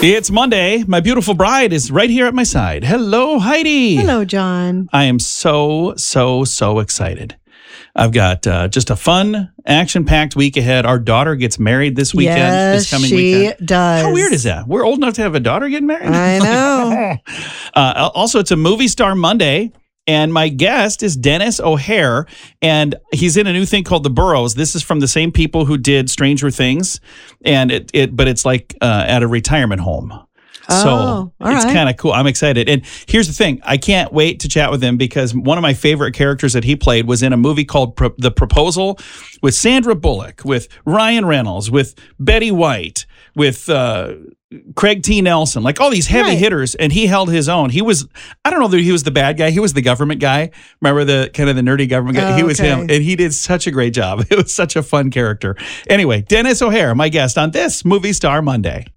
It's Monday. My beautiful bride is right here at my side. Hello, Heidi. Hello, John. I am so excited. I've got just a fun, action-packed week ahead. Our daughter gets married this weekend. Yes, this coming weekend. she does. How weird is that? We're old enough to have a daughter getting married? I know. Also, it's a Movie Star Monday. And my guest is Dennis O'Hare, and he's in a new thing called The Burrows. This is from the same people who did Stranger Things, and but it's like at a retirement home. So it's kind of cool. I'm excited. And here's the thing. I can't wait to chat with him because one of my favorite characters that he played was in a movie called The Proposal with Sandra Bullock, with Ryan Reynolds, with Betty White, with Craig T. Nelson, like all these heavy hitters, and he held his own. He was, I don't know that he was the bad guy. He was the government guy. Remember the kind of the nerdy government guy? He was him, and he did such a great job. It was such a fun character. Anyway, Dennis O'Hare, my guest on this Movie Star Monday.